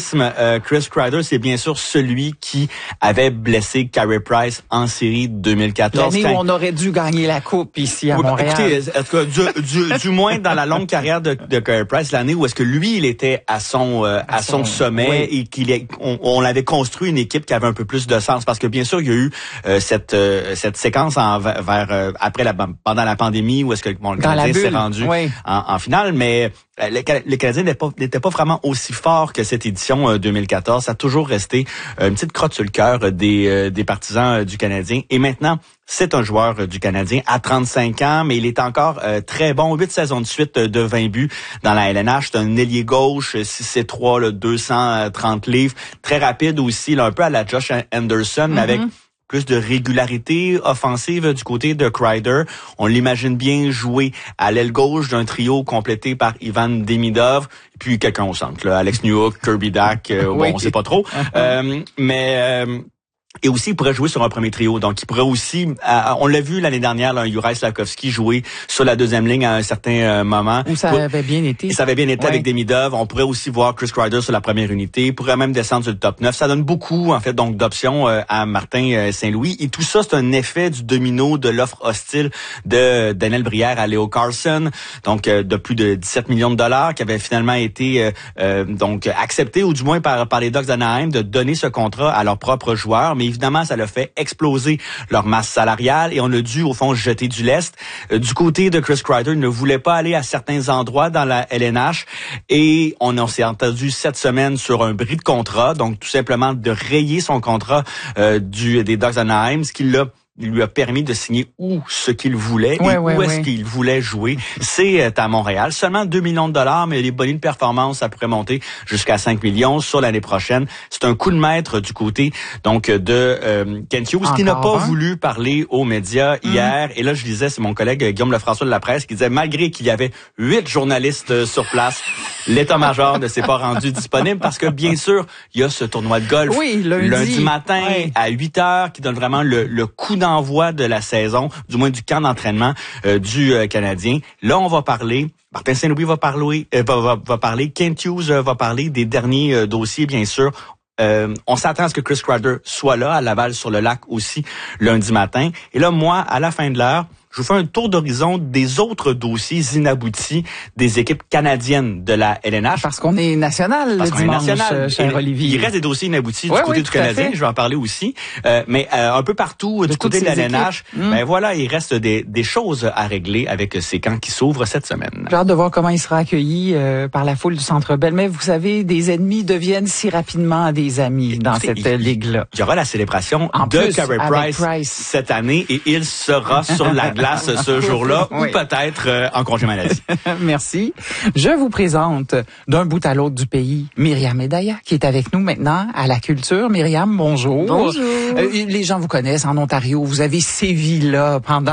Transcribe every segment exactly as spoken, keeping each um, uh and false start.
traumatisme, euh, Chris Kreider, c'est bien sûr celui qui avait blessé Carey Price en série deux mille quatorze. L'année quand... où on aurait dû gagner la coupe ici à oui, Montréal. Écoutez, en tout cas, du, du, du moins dans la longue carrière de, de Carey Price, l'année où est-ce que lui, il était à son euh, à, à son, son sommet oui. et qu'il est, on, on avait construit une équipe qui avait un peu plus de sens. Parce que bien sûr, il y a eu euh, cette euh, cette séquence en, vers euh, après la pendant la pandémie où est-ce que bon, le Canadien s'est rendu oui. en, en finale, mais euh, le, le Canadien n'était pas n'était pas vraiment aussi fort que cette édition euh, deux mille quatorze. Ça a toujours resté euh, une petite crotte sur le cœur des euh, des partisans euh, du Canadien. Et maintenant, c'est un joueur euh, du Canadien à trente-cinq ans, mais il est encore euh, très bon. Huit saisons de suite euh, de vingt buts dans la L N H. C'est un ailier gauche, six pieds trois, là, deux cent trente livres, très rapide aussi, là, un peu à la Josh Anderson, mm-hmm. mais avec plus de régularité offensive du côté de Kreider. On l'imagine bien jouer à l'aile gauche d'un trio complété par Ivan Demidov, et puis quelqu'un au centre, là, Alex Newhook, Kirby Dach, euh, oui. bon, on sait pas trop. euh, mais... Euh, Et aussi, il pourrait jouer sur un premier trio. Donc, il pourrait aussi... Euh, on l'a vu l'année dernière, là, un Juraj Slafkovský jouer sur la deuxième ligne à un certain euh, moment. Où ça avait bien été. Ça avait bien été ouais. avec Demidov. On pourrait aussi voir Chris Kreider sur la première unité. Il pourrait même descendre sur le top neuf. Ça donne beaucoup, en fait, donc d'options euh, à Martin euh, Saint-Louis. Et tout ça, c'est un effet du domino de l'offre hostile de Daniel Brière à Leo Carlsson. Donc, euh, de plus de dix-sept millions de dollars qui avait finalement été euh, euh, donc accepté, ou du moins par, par les Ducks d'Anaheim, de donner ce contrat à leurs propres joueurs. Mais évidemment, ça l'a fait exploser leur masse salariale et on a dû, au fond, jeter du lest. Euh, du côté de Chris Kreider, il ne voulait pas aller à certains endroits dans la L N H et on, on s'est entendu cette semaine sur un bris de contrat, donc tout simplement de rayer son contrat euh, du des Ducks d'Anaheim, ce qui l'a Il lui a permis de signer où ce qu'il voulait ouais, et ouais, où est-ce ouais. qu'il voulait jouer. C'est à Montréal. Seulement deux millions de dollars, mais les bonus de performance, ça pourrait monter jusqu'à cinq millions sur l'année prochaine. C'est un coup de maître du côté donc de euh, Kent Hughes, qui n'a pas hein? voulu parler aux médias mmh. hier. Et là, je disais, c'est mon collègue Guillaume Lefrançois de la presse qui disait, malgré qu'il y avait huit journalistes sur place, l'état-major ne s'est pas rendu disponible parce que, bien sûr, il y a ce tournoi de golf oui, lundi. lundi matin ouais. à huit heures qui donne vraiment le, le coup d'envoi envoi de la saison, du moins du camp d'entraînement euh, du euh, Canadien. Là, on va parler, Martin Saint-Louis va parler, euh, va, va, va parler, Kent Hughes euh, va parler des derniers euh, dossiers, bien sûr. Euh, on s'attend à ce que Chris Kreider soit là, à Laval-sur-le-Lac aussi, lundi matin. Et là, moi, à la fin de l'heure, je vous fais un tour d'horizon des autres dossiers inaboutis des équipes canadiennes de la L N H. Parce qu'on est national Parce le qu'on dimanche, est national. cher Olivier. Il reste des dossiers inaboutis ouais, du côté oui, du Canadien, je vais en parler aussi. Euh, mais euh, un peu partout de du côté de la L N H, mmh. ben voilà, il reste des, des choses à régler avec ces camps qui s'ouvrent cette semaine. J'ai hâte de voir comment il sera accueilli euh, par la foule du Centre Bell. Mais vous savez, des ennemis deviennent si rapidement des amis dans Écoutez, cette il, ligue-là. Il y aura la célébration en de plus, Carey Price, Price cette année et il sera sur la glace ce jour-là. Là, oui. Ou peut-être euh, en congé maladie. Merci. Je vous présente d'un bout à l'autre du pays Myriam Edaya, qui est avec nous maintenant à la culture. Myriam, bonjour. Bonjour. Euh, les gens vous connaissent en Ontario. Vous avez sévi là pendant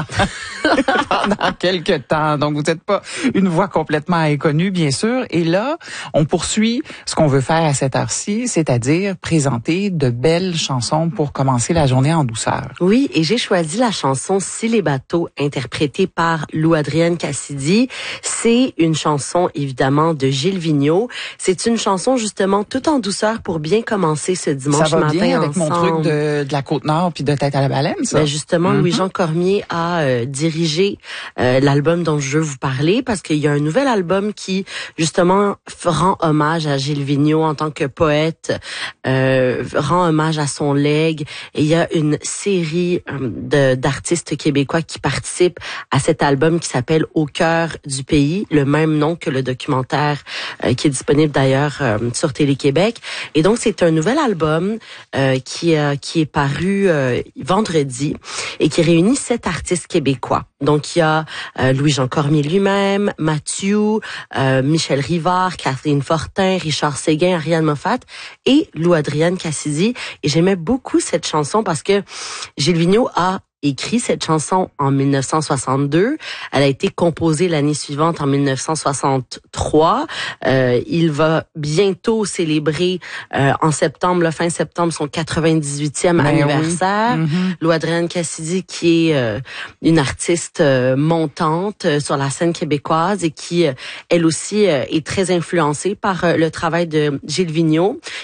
pendant quelques temps. Donc, vous n'êtes pas une voix complètement inconnue, bien sûr. Et là, on poursuit ce qu'on veut faire à cette heure-ci, c'est-à-dire présenter de belles chansons pour commencer la journée en douceur. Oui, et j'ai choisi la chanson « Si les bateaux » interprétée par Lou-Adrienne Cassidy. C'est une chanson, évidemment, de Gilles Vigneault. C'est une chanson, justement, tout en douceur pour bien commencer ce dimanche ça va matin bien avec ensemble. Mon truc de, de la Côte-Nord puis de Tête à la baleine, ça? Ben justement, mm-hmm. Louis-Jean Cormier a euh, dirigé euh, l'album dont je veux vous parler parce qu'il y a un nouvel album qui, justement, rend hommage à Gilles Vigneault en tant que poète, euh, rend hommage à son legs. Et il y a une série euh, de, d'artistes québécois qui participent à cet album qui s'appelle Au cœur du pays, le même nom que le documentaire euh, qui est disponible d'ailleurs euh, sur Télé-Québec. Et donc, c'est un nouvel album euh, qui, euh, qui est paru euh, vendredi et qui réunit sept artistes québécois. Donc, il y a euh, Louis-Jean Cormier lui-même, Mathieu, euh, Michel Rivard, Kathleen Fortin, Richard Séguin, Ariane Moffat et Lou-Adrienne Cassidy. Et j'aimais beaucoup cette chanson parce que Gilles Vigneault a écrit cette chanson en mille neuf cent soixante-deux. Elle a été composée l'année suivante en mille neuf cent soixante-trois. Euh, il va bientôt célébrer euh, en septembre, le fin septembre, son quatre-vingt-dix-huitième ben anniversaire. Oui. Mm-hmm. Lou-Adrienne Cassidy, qui est euh, une artiste euh, montante euh, sur la scène québécoise et qui, euh, elle aussi, euh, est très influencée par euh, le travail de Gilles Vigneault.